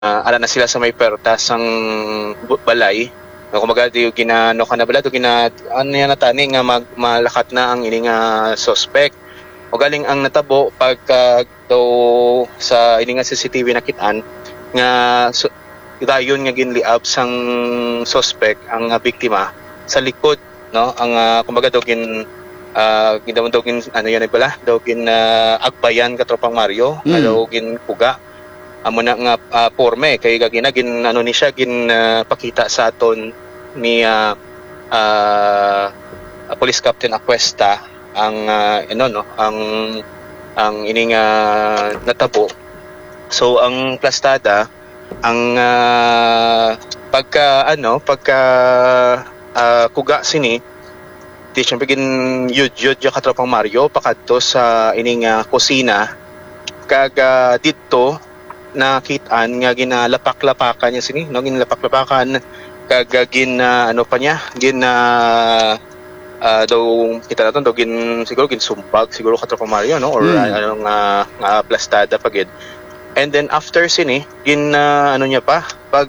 ala na sila sa may pertas ang balay. Kumbaga di ginano ka na bala, ano yan natani nga malakat na ang ining suspect. O galing ang natabo pagka daw sa ining CCTV nakitaan nga dayon nga ginliab sang suspect ang biktima sa likod, no? Ang kumbaga daw gin ano yan pala daw agbayan ka tropang Mario, daw gin puga amo na nga porme kay gin ano ni siya pakita sa aton ni Police Captain Aquesta ang ang ining natabo. So ang plastada ang pagka kuga sini di siyempre yud yung katropang Mario pakadto sa ining kusina kag dito nakitaan nga ginalapak-lapakan niya sini, no? Ginalapak-lapakan kag ano pa niya daw kita naton daw siguro sumpag siguro katropang Mario, no? Or anong plastada pagid. And then after sini ano niya pa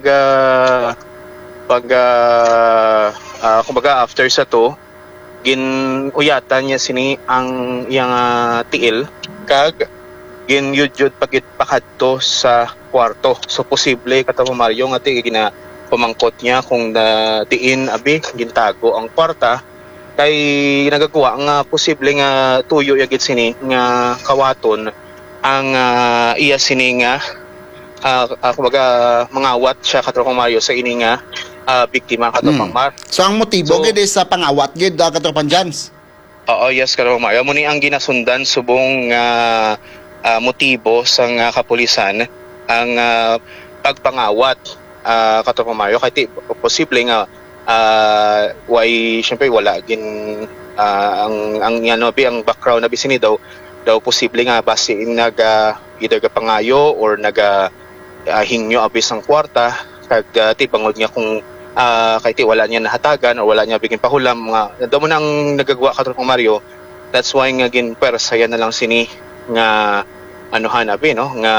kumbaga after sa to uyatan niya sini ang iyang tiil kag yudyod pagit pakadto sa kwarto. So posible katapos Mario nga pamangkot niya kung diin abi gintago ang kwarta kay nagagawa nga posible nga tuyo yagit sini nga kawaton ang iya sini nga kumbaga mangawat siya katapos Mario sa ini nga biktima katropang Mar. So ang motibo gid sa pangawat gid katropang Jans. Oo, yes katropang Mario. Muni ang ginasundan subong motibo sa kapulisan ang pagpangawat katropang Mario kay posible nga syempre wala ang ang background na bisini daw posible nga base either pangayo or hingyo abis ang kwarta kag bangod niya kung kay wala niya nahatagan o wala niya biging pahulam nga damo nang nagagawa katropang Mario. That's why nga ginpersaya na lang sini nga anuhan abi, no? Nga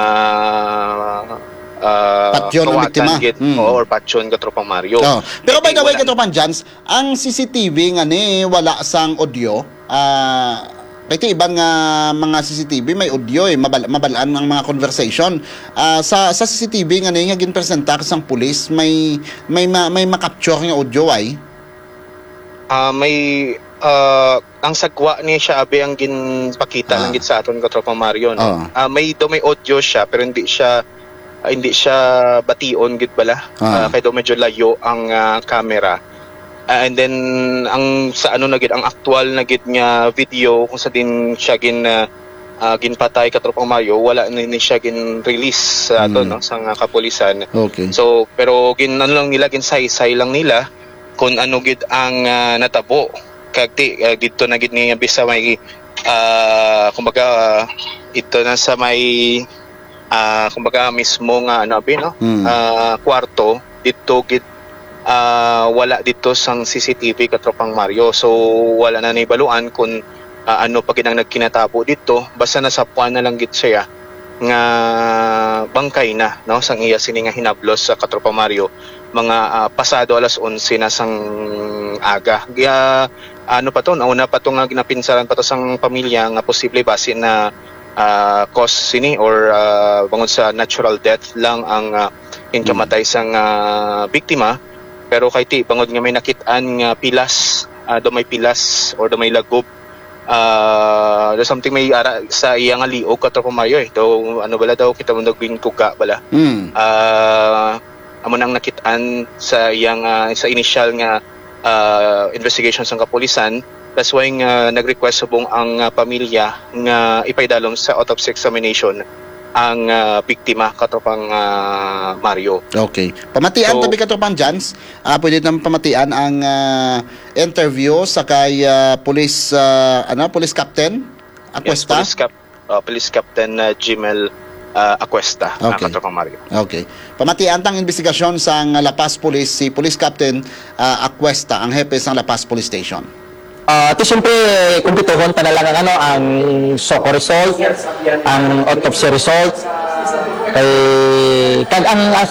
patyon ng biktima or patyon katropang Mario. Pero by the way katropang Jans, ang CCTV nga ni wala sang audio. Kaya ibang mga CCTV may audio mabalaan ng mga conversation. Sa CCTV nga nga ginpresenta sang pulis may makapture nga audio ay. Ang sagwa niya siya abi ang ginpakita lang gid sa aton katropang Mario, no? May audio siya pero hindi siya bation gid bala. Kay do medyo layo ang camera. And then ang sa ano na gid ang actual na gid nga video kung sa din siya ginpatay katropang Mario wala ni siya release sa ato, no, sa kapulisan. Okay. So pero ano lang nila ginsay-say lang nila kung ano gid ang natabo kag dito na gid niya bisa may kumbaga ito na sa may kumbaga mismo nga ano abi, no, kwarto dito gid wala dito sang CCTV katropang Mario. So wala na nibaluan kung ano pa gid ang nagkinatabo dito, basta nasapuan na lang gid siya nga bangkay na, no, sang iya sini nga hinablos sa katropang Mario mga pasado alas 11 na sang aga. Ano pa to, nauna pa to nga ginapinsaran pa to sang pamilya nga posible base na cause sini or bangod sa natural death lang ang inkamatay sang biktima. Pero kay bangod nga may nakitaan nga pilas, do may pilas or do may lagob, do something may ara sa iya nga liog katropang Mario do ano bala daw kita mo naging kuga bala. Amo nang nakitaan sa iyang sa initial nga investigation sa kapulisan. That's why nag-request subong ang pamilya nga ipaidalom sa autopsy examination ang biktima katropang Mario. Okay. Pamatian tabi katropang Jans, pwede naman pamatian ang interview sa kay police captain Aquesta. Yes, police captain Jimel Aquesta, katropang Mario. Okay. Pamatian tang investigasyon sa La Paz Police si Police Captain Aquesta, ang hepe sa La Paz Police Station. Ito siyempre, kumpituhon pa na lang ang SOCO result, ang autopsy result, Kay kag ang